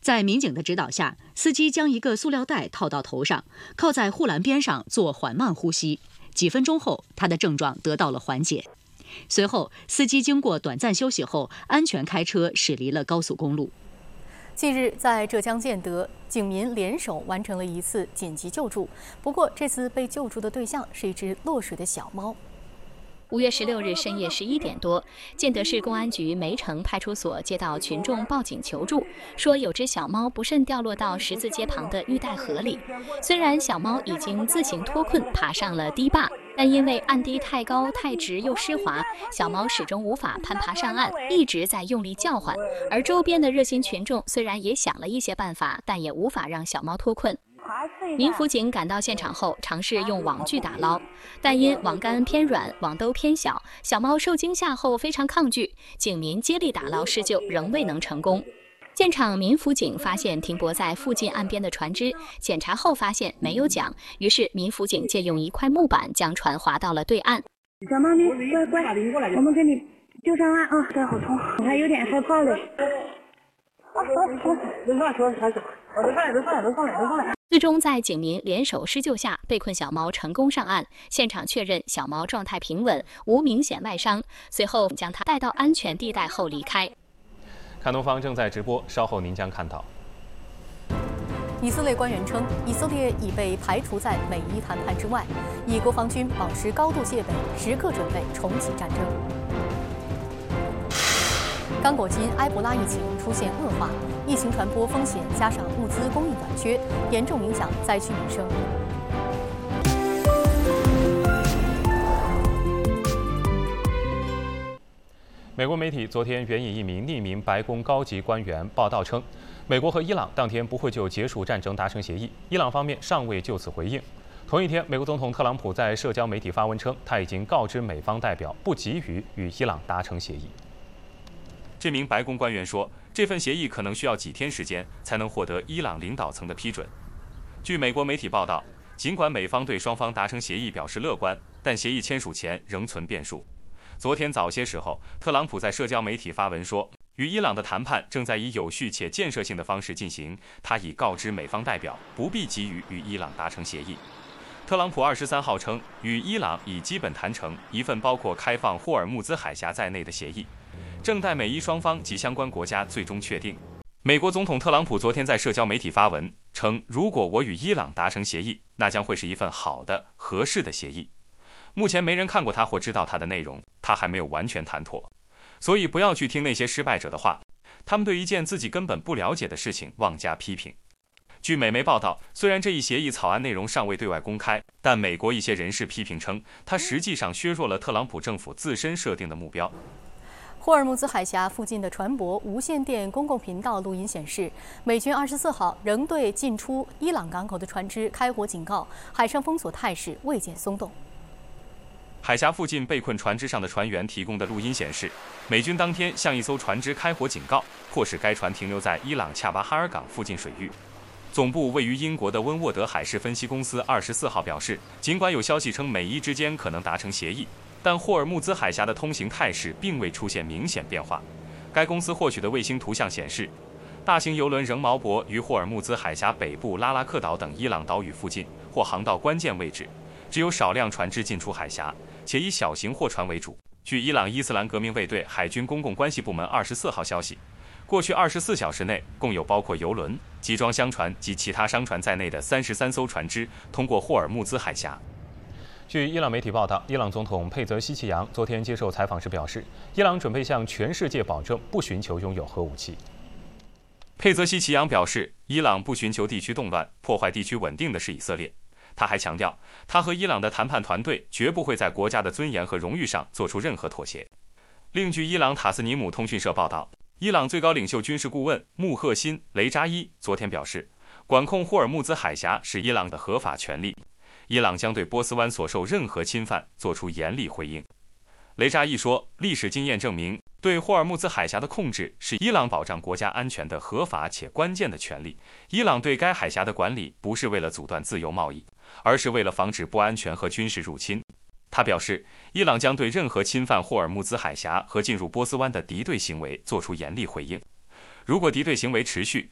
在民警的指导下，司机将一个塑料袋套到头上，靠在护栏边上做缓慢呼吸。几分钟后，他的症状得到了缓解。随后，司机经过短暂休息后，安全开车驶离了高速公路。 近日，在浙江建德，警民联手完成了一次紧急救助。不过，这次被救助的对象是一只落水的小猫。 5月16日深夜11点多，建德市公安局梅城派出所接到群众报警求助，说有只小猫不慎掉落到十字街旁的玉带河里。虽然小猫已经自行脱困爬上了堤坝，但因为岸堤太高太直又湿滑，小猫始终无法攀爬上岸，一直在用力叫唤。而周边的热心群众虽然也想了一些办法，但也无法让小猫脱困。民辅警赶到现场后，尝试用网具打捞，但因网杆偏软、网兜偏小，小猫受惊吓后非常抗拒。警民接力打捞施救，仍未能成功。现场民辅警发现停泊在附近岸边的船只，检查后发现没有桨，于是民辅警借用一块木板将船划到了对岸。 小猫咪，乖，我们给你救上岸啊！这好痛，我还有点害怕嘞。 最终在警民联手施救下，被困小猫成功上岸。现场确认小猫状态平稳，无明显外伤。随后将它带到安全地带后离开。 看东方正在直播，稍后您将看到。 以色列官员称，以色列已被排除在美伊谈判之外，以国防军保持高度戒备，时刻准备重启战争。刚果金埃博拉疫情出现恶化，疫情传播风险加上物资供应短缺，严重影响灾区民生。 美国媒体昨天援引一名匿名白宫高级官员报道称，美国和伊朗当天不会就结束战争达成协议，伊朗方面尚未就此回应。同一天，美国总统特朗普在社交媒体发文称，他已经告知美方代表不急于与伊朗达成协议。这名白宫官员说，这份协议可能需要几天时间才能获得伊朗领导层的批准。据美国媒体报道，尽管美方对双方达成协议表示乐观，但协议签署前仍存变数。昨天早些时候，特朗普在社交媒体发文说，与伊朗的谈判正在以有序且建设性的方式进行，他已告知美方代表不必急于与伊朗达成协议。特朗普23号称，与伊朗已基本谈成一份包括开放霍尔木兹海峡在内的协议，正待美伊双方及相关国家最终确定。美国总统特朗普昨天在社交媒体发文称，如果我与伊朗达成协议，那将会是一份好的、合适的协议。目前没人看过它或知道它的内容，它还没有完全谈妥，所以不要去听那些失败者的话，他们对一件自己根本不了解的事情妄加批评。据美媒报道，虽然这一协议草案内容尚未对外公开，但美国一些人士批评称，它实际上削弱了特朗普政府自身设定的目标。 霍尔木兹海峡附近的船舶无线电公共频道录音显示，美军24号仍对进出伊朗港口的船只开火警告，海上封锁态势未见松动。 海峡附近被困船只上的船员提供的录音显示，美军当天向一艘船只开火警告，迫使该船停留在伊朗恰巴哈尔港附近水域。总部位于英国的温沃德海事分析公司24号表示，尽管有消息称美伊之间可能达成协议，但霍尔木兹海峡的通行态势并未出现明显变化。该公司获取的卫星图像显示，大型邮轮仍锚泊于霍尔木兹海峡北部拉拉克岛等伊朗岛屿附近或航道关键位置，只有少量船只进出海峡，且以小型货船为主。据伊朗伊斯兰革命卫队海军公共关系部门24号消息，过去24小时内，共有包括邮轮、集装箱船及其他商船在内的33艘船只通过霍尔木兹海峡。据伊朗媒体报道，伊朗总统佩泽西奇扬昨天接受采访时表示，伊朗准备向全世界保证不寻求拥有核武器。佩泽西奇扬表示，伊朗不寻求地区动乱，破坏地区稳定的是以色列。他还强调，他和伊朗的谈判团队绝不会在国家的尊严和荣誉上做出任何妥协。另据伊朗塔斯尼姆通讯社报道，伊朗最高领袖军事顾问穆赫辛·雷扎伊昨天表示，管控霍尔木兹海峡是伊朗的合法权利，伊朗将对波斯湾所受任何侵犯做出严厉回应。雷扎伊说，历史经验证明，对霍尔木兹海峡的控制是伊朗保障国家安全的合法且关键的权利。伊朗对该海峡的管理不是为了阻断自由贸易，而是为了防止不安全和军事入侵。他表示，伊朗将对任何侵犯霍尔木兹海峡和进入波斯湾的敌对行为做出严厉回应。如果敌对行为持续，